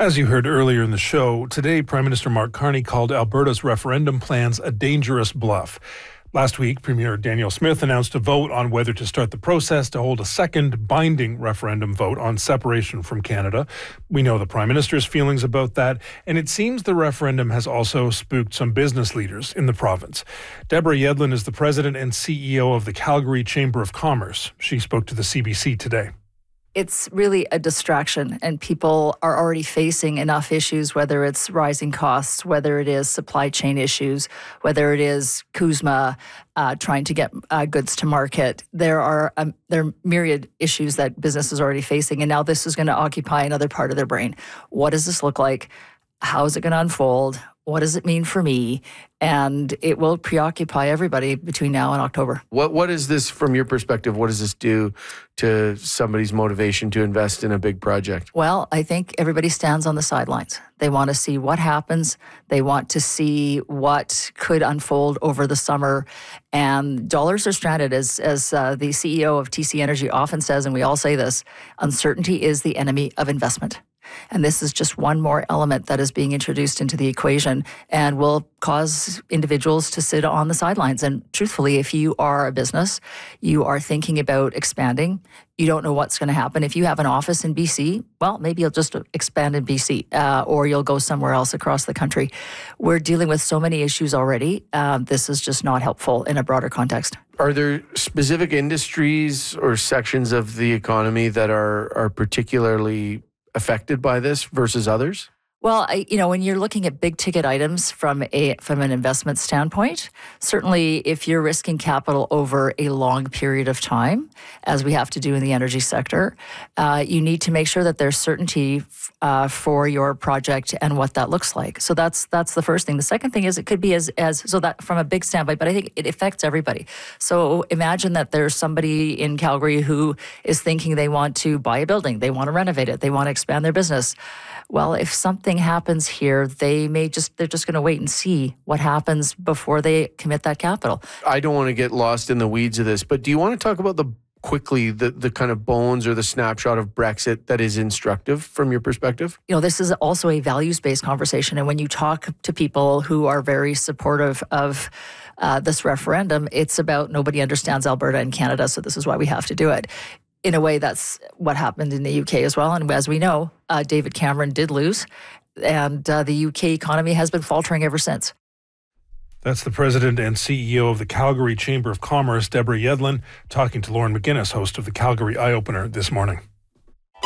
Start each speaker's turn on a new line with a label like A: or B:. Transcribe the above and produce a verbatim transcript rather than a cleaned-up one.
A: As you heard earlier in the show, today Prime Minister Mark Carney called Alberta's referendum plans a dangerous bluff. Last week, Premier Danielle Smith announced a vote on whether to start the process to hold a second binding referendum vote on separation from Canada. We know the Prime Minister's feelings about that, and it seems the referendum has also spooked some business leaders in the province. Deborah Yedlin is the president and C E O of the Calgary Chamber of Commerce. She spoke to the C B C today.
B: It's really a distraction, and people are already facing enough issues, whether it's rising costs, whether it is supply chain issues, whether it is CUSMA uh, trying to get uh, goods to market. There are um, there are myriad issues that business is already facing, and now this is going to occupy another part of their brain. What does this look like? How is it going to unfold? What does it mean for me? And it will preoccupy everybody between now and October.
C: What What is this, from your perspective, what does this do to somebody's motivation to invest in a big project?
B: Well, I think everybody stands on the sidelines. They want to see what happens. They want to see what could unfold over the summer. And dollars are stranded, as, as uh, the C E O of T C Energy often says, and we all say this, uncertainty is the enemy of investment. And this is just one more element that is being introduced into the equation and will cause individuals to sit on the sidelines. And truthfully, if you are a business, you are thinking about expanding, you don't know what's going to happen. If you have an office in B C, well, maybe you'll just expand in B C uh, or you'll go somewhere else across the country. We're dealing with so many issues already. Uh, this is just not helpful in a broader context.
C: Are there specific industries or sections of the economy that are are particularly affected by this versus others?
B: Well, I, you know, when you're looking at big ticket items from a from an investment standpoint, certainly if you're risking capital over a long period of time, as we have to do in the energy sector, uh, you need to make sure that there's certainty uh, for your project and what that looks like. So that's that's the first thing. The second thing is it could be as as so that from a big standpoint, but I think it affects everybody. So imagine that there's somebody in Calgary who is thinking they want to buy a building, they want to renovate it, they want to expand their business. Well, if something happens here, they may just, they're just going to wait and see what happens before they commit that capital.
C: I don't want to get lost in the weeds of this, but do you want to talk about the quickly the, the kind of bones or the snapshot of Brexit that is instructive from your perspective?
B: You know, this is also a values-based conversation. And when you talk to people who are very supportive of uh, this referendum, it's about nobody understands Alberta and Canada, so this is why we have to do it. In a way, that's what happened in the U K as well. And as we know, uh, David Cameron did lose, and uh, the U K economy has been faltering ever since.
A: That's the president and C E O of the Calgary Chamber of Commerce, Deborah Yedlin, talking to Lauren McGuinness, host of the Calgary Eye Opener this morning.